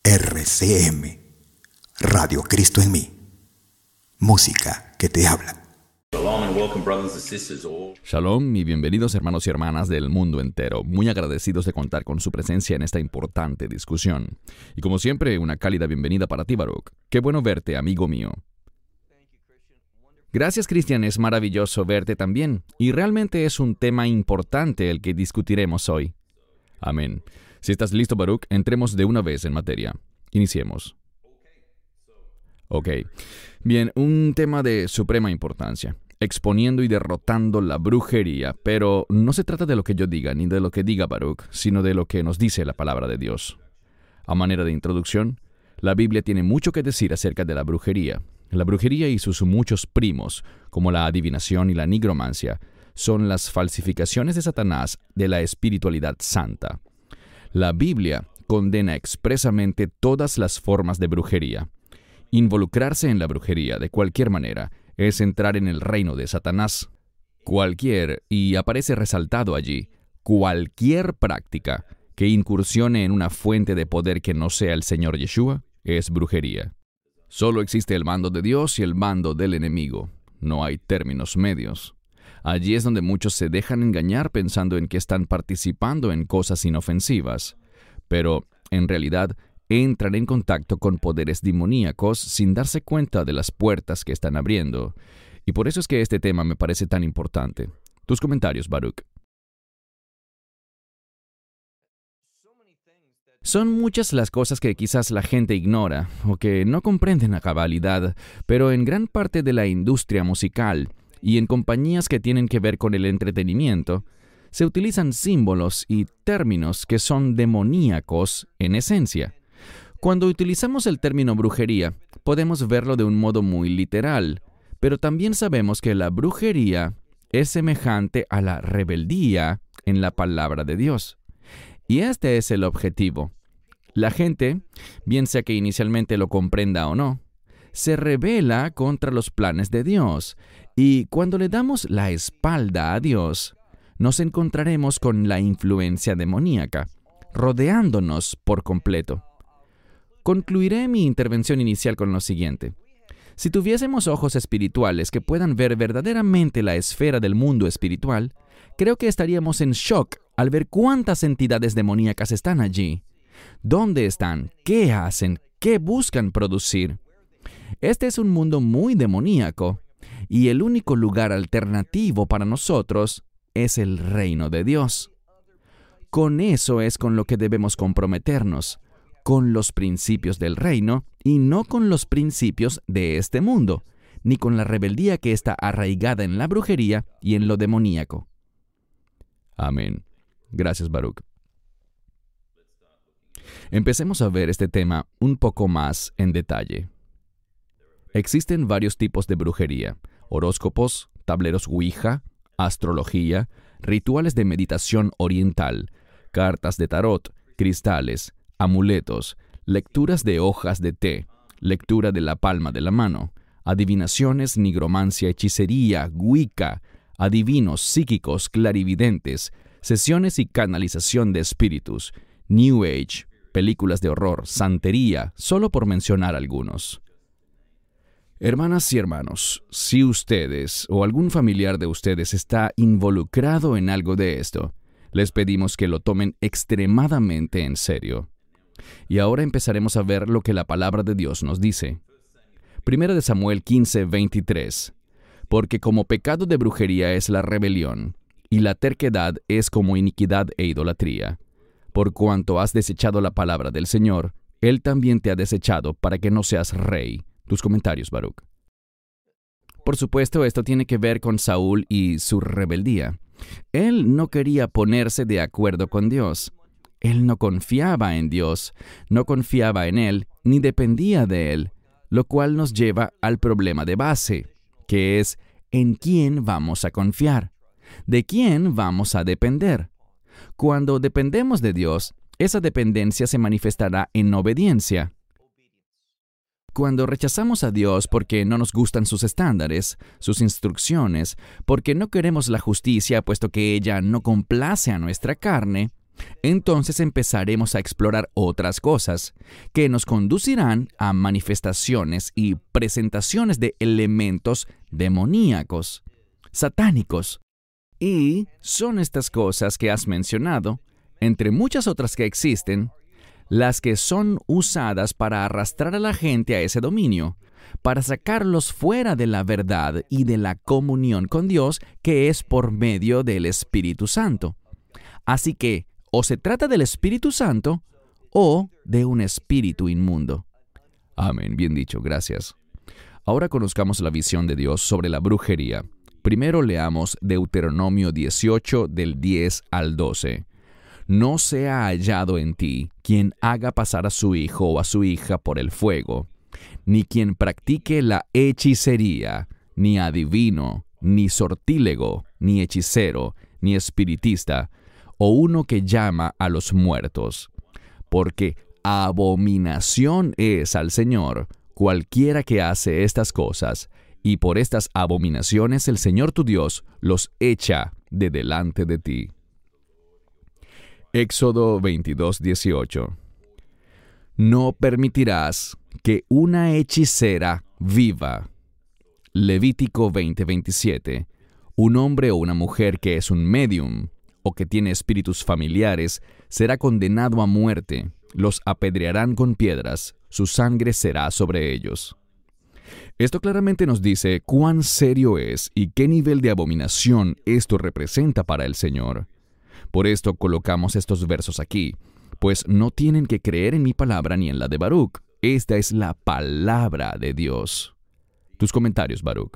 RCM, Radio Cristo en mí. Música que te habla. Shalom y bienvenidos hermanos y hermanas del mundo entero. Muy agradecidos de contar con su presencia en esta importante discusión. Y como siempre, una cálida bienvenida para ti, Baruch. Qué bueno verte, amigo mío. Gracias, Cristian. Es maravilloso verte también. Y realmente es un tema importante el que discutiremos hoy. Amén. Si estás listo, Baruch, entremos de una vez en materia. Iniciemos. Ok. Bien, un tema de suprema importancia. Exponiendo y derrotando la brujería. Pero no se trata de lo que yo diga, ni de lo que diga Baruch, sino de lo que nos dice la palabra de Dios. A manera de introducción, la Biblia tiene mucho que decir acerca de la brujería. La brujería y sus muchos primos, como la adivinación y la nigromancia, son las falsificaciones de Satanás de la espiritualidad santa. La Biblia condena expresamente todas las formas de brujería. Involucrarse en la brujería de cualquier manera es entrar en el reino de Satanás. Y aparece resaltado allí, cualquier práctica que incursione en una fuente de poder que no sea el Señor Yeshua es brujería. Solo existe el bando de Dios y el bando del enemigo. No hay términos medios. Allí es donde muchos se dejan engañar pensando en que están participando en cosas inofensivas, pero en realidad entran en contacto con poderes demoníacos sin darse cuenta de las puertas que están abriendo. Y por eso es que este tema me parece tan importante. Tus comentarios, Baruch. Son muchas las cosas que quizás la gente ignora o que no comprenden a cabalidad, pero en gran parte de la industria musical y en compañías que tienen que ver con el entretenimiento, se utilizan símbolos y términos que son demoníacos en esencia. Cuando utilizamos el término brujería, podemos verlo de un modo muy literal, pero también sabemos que la brujería es semejante a la rebeldía en la palabra de Dios. Y este es el objetivo. La gente, bien sea que inicialmente lo comprenda o no, se rebela contra los planes de Dios. Y cuando le damos la espalda a Dios, nos encontraremos con la influencia demoníaca, rodeándonos por completo. Concluiré mi intervención inicial con lo siguiente. Si tuviésemos ojos espirituales que puedan ver verdaderamente la esfera del mundo espiritual, creo que estaríamos en shock al ver cuántas entidades demoníacas están allí. ¿Dónde están? ¿Qué hacen? ¿Qué buscan producir? Este es un mundo muy demoníaco, y el único lugar alternativo para nosotros es el reino de Dios. Con eso es con lo que debemos comprometernos, con los principios del reino y no con los principios de este mundo, ni con la rebeldía que está arraigada en la brujería y en lo demoníaco. Amén. Gracias, Baruch. Empecemos a ver este tema un poco más en detalle. Existen varios tipos de brujería: horóscopos, tableros Ouija, astrología, rituales de meditación oriental, cartas de tarot, cristales, amuletos, lecturas de hojas de té, lectura de la palma de la mano, adivinaciones, nigromancia, hechicería, Wicca, adivinos, psíquicos, clarividentes, sesiones y canalización de espíritus, New Age, películas de horror, santería, solo por mencionar algunos. Hermanas y hermanos, si ustedes o algún familiar de ustedes está involucrado en algo de esto, les pedimos que lo tomen extremadamente en serio. Y ahora empezaremos a ver lo que la palabra de Dios nos dice. 1 Samuel 15:23. Porque como pecado de brujería es la rebelión, y la terquedad es como iniquidad e idolatría. Por cuanto has desechado la palabra del Señor, Él también te ha desechado para que no seas rey. Tus comentarios, Baruch. Por supuesto, esto tiene que ver con Saúl y su rebeldía. Él no quería ponerse de acuerdo con Dios. Él no confiaba en Dios, no confiaba en Él, ni dependía de Él, lo cual nos lleva al problema de base, que es ¿en quién vamos a confiar? ¿De quién vamos a depender? Cuando dependemos de Dios, esa dependencia se manifestará en obediencia. Cuando rechazamos a Dios porque no nos gustan sus estándares, sus instrucciones, porque no queremos la justicia puesto que ella no complace a nuestra carne, Entonces empezaremos a explorar otras cosas que nos conducirán a manifestaciones y presentaciones de elementos demoníacos, satánicos. Y son estas cosas que has mencionado, entre muchas otras que existen, las que son usadas para arrastrar a la gente a ese dominio, para sacarlos fuera de la verdad y de la comunión con Dios que es por medio del Espíritu Santo. Así que, o se trata del Espíritu Santo o de un espíritu inmundo. Amén, bien dicho, gracias. Ahora conozcamos la visión de Dios sobre la brujería. Primero leamos Deuteronomio 18 del 10 al 12. No sea hallado en ti quien haga pasar a su hijo o a su hija por el fuego, ni quien practique la hechicería, ni adivino, ni sortílego, ni hechicero, ni espiritista, o uno que llama a los muertos. Porque abominación es al Señor cualquiera que hace estas cosas, y por estas abominaciones el Señor tu Dios los echa de delante de ti. Éxodo 22:18. No permitirás que una hechicera viva. Levítico 20:27. Un hombre o una mujer que es un medium o que tiene espíritus familiares será condenado a muerte. Los apedrearán con piedras, su sangre será sobre ellos. Esto claramente nos dice cuán serio es y qué nivel de abominación esto representa para el Señor. Por esto colocamos estos versos aquí, pues no tienen que creer en mi palabra ni en la de Baruch. Esta es la palabra de Dios. Tus comentarios, Baruch.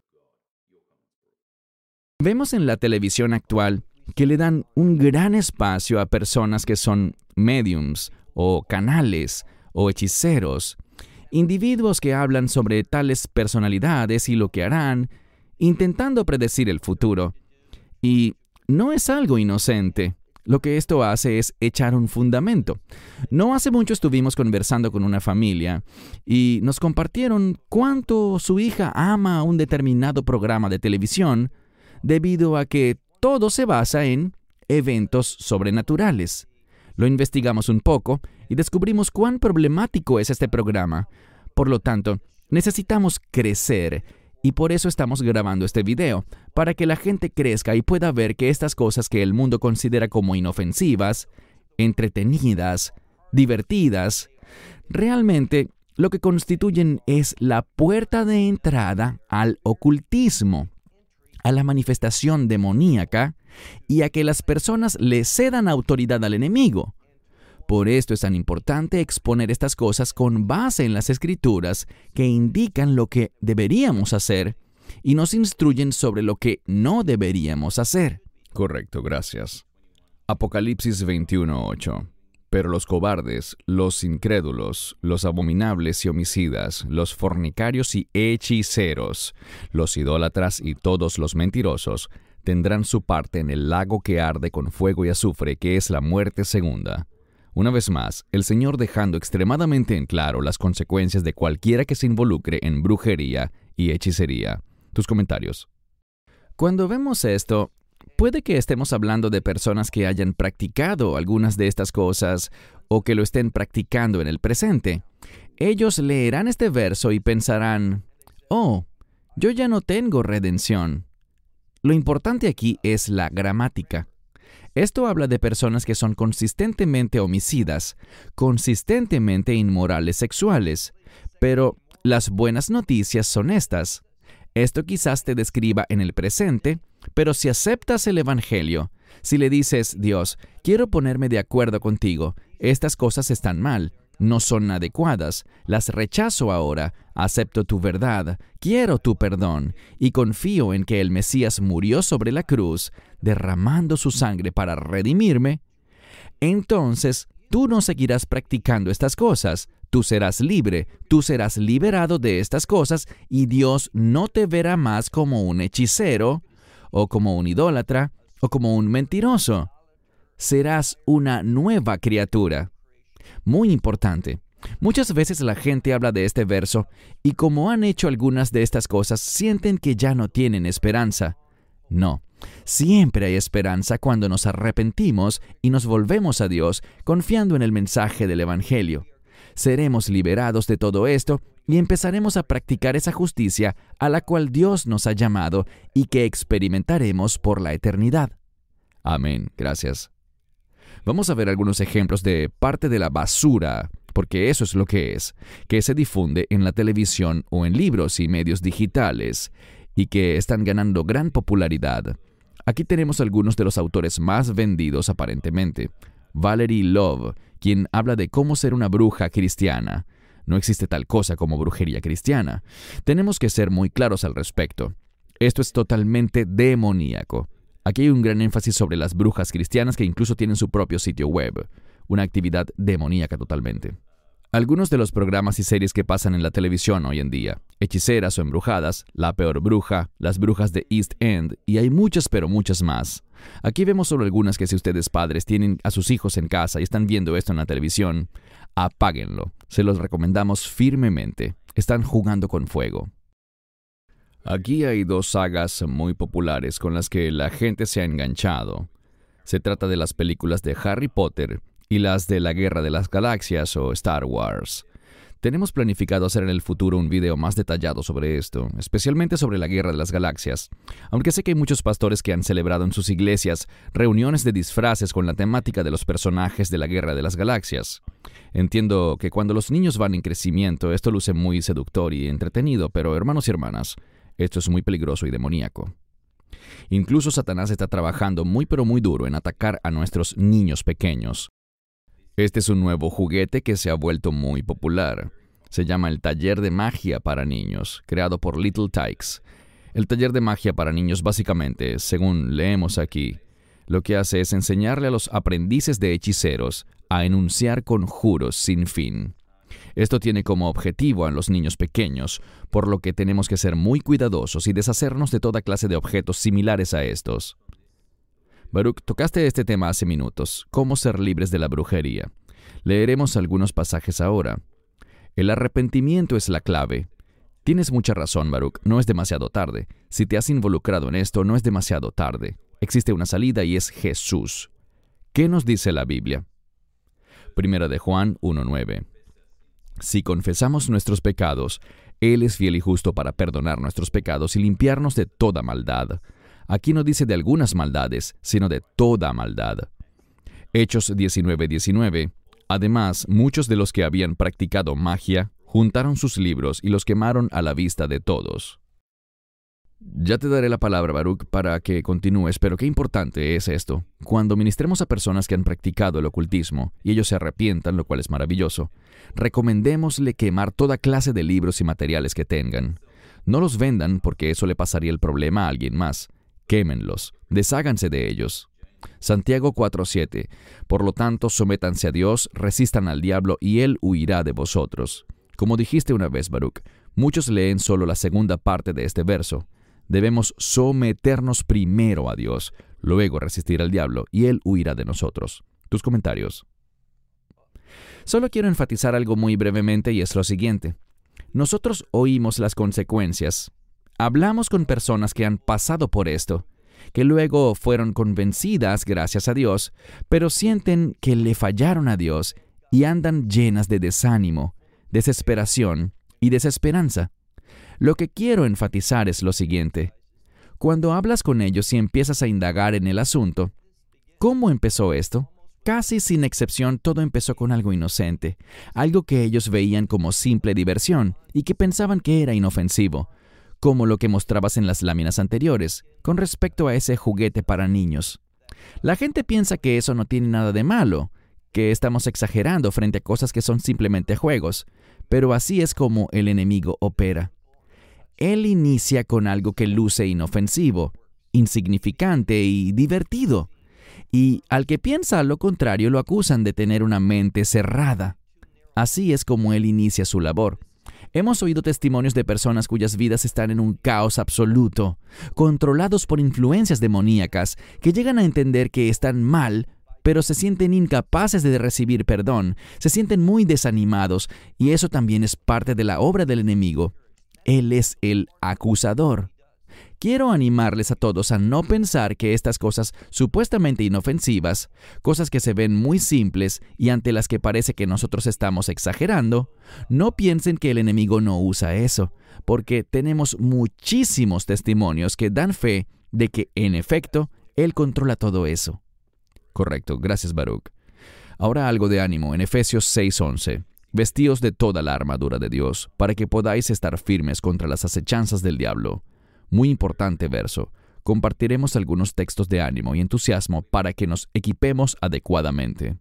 Vemos en la televisión actual que le dan un gran espacio a personas que son mediums o canales o hechiceros, individuos que hablan sobre tales personalidades y lo que harán, intentando predecir el futuro. Y no es algo inocente. Lo que esto hace es echar un fundamento. No hace mucho estuvimos conversando con una familia y nos compartieron cuánto su hija ama un determinado programa de televisión debido a que todo se basa en eventos sobrenaturales. Lo investigamos un poco y descubrimos cuán problemático es este programa. Por lo tanto, necesitamos crecer y por eso estamos grabando este video, para que la gente crezca y pueda ver que estas cosas que el mundo considera como inofensivas, entretenidas, divertidas, realmente lo que constituyen es la puerta de entrada al ocultismo, a la manifestación demoníaca y a que las personas le cedan autoridad al enemigo. Por esto es tan importante exponer estas cosas con base en las Escrituras que indican lo que deberíamos hacer y nos instruyen sobre lo que no deberíamos hacer. Correcto, gracias. Apocalipsis 21:8. Pero los cobardes, los incrédulos, los abominables y homicidas, los fornicarios y hechiceros, los idólatras y todos los mentirosos, tendrán su parte en el lago que arde con fuego y azufre, que es la muerte segunda. Una vez más, el Señor dejando extremadamente en claro las consecuencias de cualquiera que se involucre en brujería y hechicería. Tus comentarios. Cuando vemos esto, puede que estemos hablando de personas que hayan practicado algunas de estas cosas o que lo estén practicando en el presente. Ellos leerán este verso y pensarán, «Oh, yo ya no tengo redención». Lo importante aquí es la gramática. Esto habla de personas que son consistentemente homicidas, consistentemente inmorales sexuales. Pero las buenas noticias son estas. Esto quizás te describa en el presente, pero si aceptas el Evangelio, si le dices, Dios, quiero ponerme de acuerdo contigo, estas cosas están mal, no son adecuadas, las rechazo ahora, acepto tu verdad, quiero tu perdón, y confío en que el Mesías murió sobre la cruz, derramando su sangre para redimirme, entonces tú no seguirás practicando estas cosas, tú serás libre, tú serás liberado de estas cosas, y Dios no te verá más como un hechicero, o como un idólatra, o como un mentiroso. Serás una nueva criatura. Muy importante. Muchas veces la gente habla de este verso y como han hecho algunas de estas cosas, sienten que ya no tienen esperanza. No. Siempre hay esperanza cuando nos arrepentimos y nos volvemos a Dios confiando en el mensaje del Evangelio. Seremos liberados de todo esto y empezaremos a practicar esa justicia a la cual Dios nos ha llamado y que experimentaremos por la eternidad. Amén. Gracias. Vamos a ver algunos ejemplos de parte de la basura, porque eso es lo que se difunde en la televisión o en libros y medios digitales, y que están ganando gran popularidad. Aquí tenemos algunos de los autores más vendidos aparentemente. Valerie Love, quien habla de cómo ser una bruja cristiana. No existe tal cosa como brujería cristiana. Tenemos que ser muy claros al respecto. Esto es totalmente demoníaco. Aquí hay un gran énfasis sobre las brujas cristianas que incluso tienen su propio sitio web. Una actividad demoníaca totalmente. Algunos de los programas y series que pasan en la televisión hoy en día, Hechiceras o Embrujadas, La Peor Bruja, Las Brujas de East End, y hay muchas pero muchas más. Aquí vemos solo algunas que si ustedes padres tienen a sus hijos en casa y están viendo esto en la televisión, apáguenlo. Se los recomendamos firmemente. Están jugando con fuego. Aquí hay dos sagas muy populares con las que la gente se ha enganchado. Se trata de las películas de Harry Potter y las de la Guerra de las Galaxias o Star Wars. Tenemos planificado hacer en el futuro un video más detallado sobre esto, especialmente sobre la Guerra de las Galaxias, aunque sé que hay muchos pastores que han celebrado en sus iglesias reuniones de disfraces con la temática de los personajes de la Guerra de las Galaxias. Entiendo que cuando los niños van en crecimiento esto luce muy seductor y entretenido, pero hermanos y hermanas, esto es muy peligroso y demoníaco. Incluso Satanás está trabajando muy pero muy duro en atacar a nuestros niños pequeños. Este es un nuevo juguete que se ha vuelto muy popular. Se llama el Taller de Magia para Niños, creado por Little Tikes. El Taller de Magia para Niños básicamente, según leemos aquí, lo que hace es enseñarle a los aprendices de hechiceros a enunciar conjuros sin fin. Esto tiene como objetivo a los niños pequeños, por lo que tenemos que ser muy cuidadosos y deshacernos de toda clase de objetos similares a estos. Baruch, tocaste este tema hace minutos, cómo ser libres de la brujería. Leeremos algunos pasajes ahora. El arrepentimiento es la clave. Tienes mucha razón, Baruch, no es demasiado tarde. Si te has involucrado en esto, no es demasiado tarde. Existe una salida y es Jesús. ¿Qué nos dice la Biblia? Primera de Juan 1:9. Si confesamos nuestros pecados, Él es fiel y justo para perdonar nuestros pecados y limpiarnos de toda maldad. Aquí no dice de algunas maldades, sino de toda maldad. Hechos 19:19. Además, muchos de los que habían practicado magia juntaron sus libros y los quemaron a la vista de todos. Ya te daré la palabra, Baruch, para que continúes, pero qué importante es esto. Cuando ministremos a personas que han practicado el ocultismo y ellos se arrepientan, lo cual es maravilloso, recomendémosle quemar toda clase de libros y materiales que tengan. No los vendan porque eso le pasaría el problema a alguien más. Quémenlos, desháganse de ellos. Santiago 4:7. Por lo tanto, sométanse a Dios, resistan al diablo y él huirá de vosotros. Como dijiste una vez, Baruch, muchos leen solo la segunda parte de este verso. Debemos someternos primero a Dios, luego resistir al diablo y él huirá de nosotros. Tus comentarios. Solo quiero enfatizar algo muy brevemente y es lo siguiente. Nosotros oímos las consecuencias. Hablamos con personas que han pasado por esto, que luego fueron convencidas gracias a Dios, pero sienten que le fallaron a Dios y andan llenas de desánimo, desesperación y desesperanza. Lo que quiero enfatizar es lo siguiente. Cuando hablas con ellos y empiezas a indagar en el asunto, ¿cómo empezó esto? Casi sin excepción, todo empezó con algo inocente, algo que ellos veían como simple diversión y que pensaban que era inofensivo, como lo que mostrabas en las láminas anteriores, con respecto a ese juguete para niños. La gente piensa que eso no tiene nada de malo, que estamos exagerando frente a cosas que son simplemente juegos, pero así es como el enemigo opera. Él inicia con algo que luce inofensivo, insignificante y divertido, y al que piensa lo contrario lo acusan de tener una mente cerrada. Así es como él inicia su labor. Hemos oído testimonios de personas cuyas vidas están en un caos absoluto, controlados por influencias demoníacas, que llegan a entender que están mal, pero se sienten incapaces de recibir perdón, se sienten muy desanimados, y eso también es parte de la obra del enemigo. Él es el acusador. quiero animarles a todos a no pensar que estas cosas supuestamente inofensivas, cosas que se ven muy simples y ante las que parece que nosotros estamos exagerando, no piensen que el enemigo no usa eso, porque tenemos muchísimos testimonios que dan fe de que, en efecto, él controla todo eso. Correcto, gracias Baruch. Ahora algo de ánimo en Efesios 6:11. Vestíos de toda la armadura de Dios, para que podáis estar firmes contra las acechanzas del diablo. Muy importante verso. Compartiremos algunos textos de ánimo y entusiasmo para que nos equipemos adecuadamente.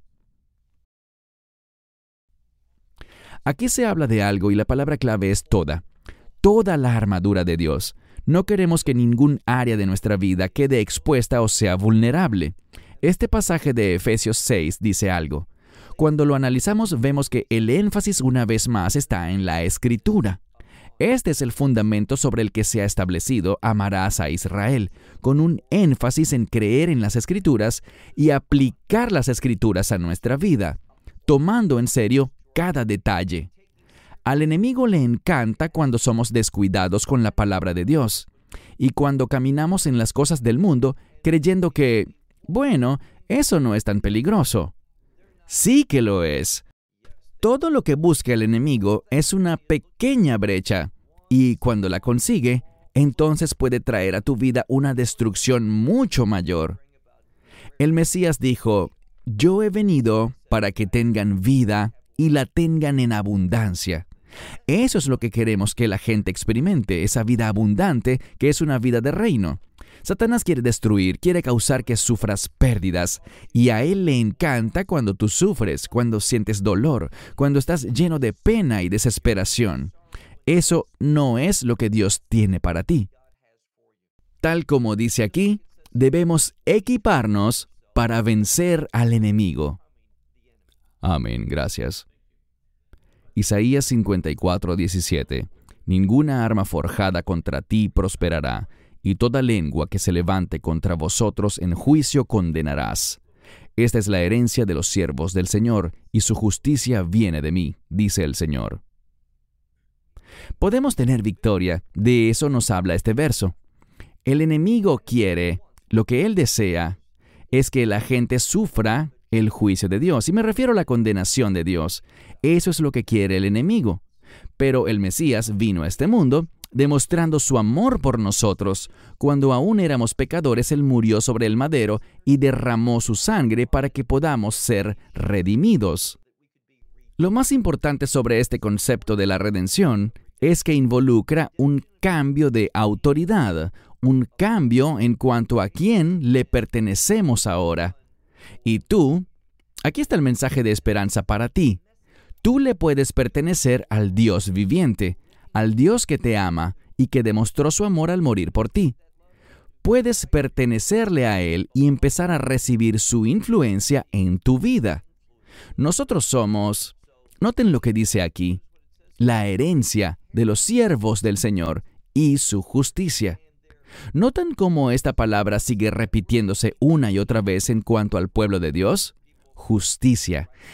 Aquí se habla de algo y la palabra clave es toda. Toda la armadura de Dios. No queremos que ningún área de nuestra vida quede expuesta o sea vulnerable. Este pasaje de Efesios 6 dice algo. Cuando lo analizamos vemos que el énfasis una vez más está en la Escritura. Este es el fundamento sobre el que se ha establecido amarás a Israel, con un énfasis en creer en las Escrituras y aplicar las Escrituras a nuestra vida, tomando en serio cada detalle. Al enemigo le encanta cuando somos descuidados con la palabra de Dios y cuando caminamos en las cosas del mundo creyendo que, bueno, eso no es tan peligroso. Sí que lo es. Todo lo que busca el enemigo es una pequeña brecha, y cuando la consigue, entonces puede traer a tu vida una destrucción mucho mayor. El Mesías dijo, yo he venido para que tengan vida y la tengan en abundancia. Eso es lo que queremos que la gente experimente, esa vida abundante que es una vida de reino. Satanás quiere destruir, quiere causar que sufras pérdidas, y a él le encanta cuando tú sufres, cuando sientes dolor, cuando estás lleno de pena y desesperación. Eso no es lo que Dios tiene para ti. Tal como dice aquí, debemos equiparnos para vencer al enemigo. Amén, gracias. Isaías 54:17. Ninguna arma forjada contra ti prosperará, y toda lengua que se levante contra vosotros en juicio condenarás. Esta es la herencia de los siervos del Señor, y su justicia viene de mí, dice el Señor. Podemos tener victoria, de eso nos habla este verso. El enemigo quiere, lo que él desea, es que la gente sufra el juicio de Dios, y me refiero a la condenación de Dios. Eso es lo que quiere el enemigo. Pero el Mesías vino a este mundo demostrando su amor por nosotros. Cuando aún éramos pecadores, Él murió sobre el madero y derramó su sangre para que podamos ser redimidos. Lo más importante sobre este concepto de la redención es que involucra un cambio de autoridad, un cambio en cuanto a quién le pertenecemos ahora. Y tú, aquí está el mensaje de esperanza para ti. Tú le puedes pertenecer al Dios viviente, al Dios que te ama y que demostró su amor al morir por ti. Puedes pertenecerle a Él y empezar a recibir su influencia en tu vida. Nosotros somos, noten lo que dice aquí, la herencia de los siervos del Señor y su justicia. ¿Notan cómo esta palabra sigue repitiéndose una y otra vez en cuanto al pueblo de Dios? Justicia.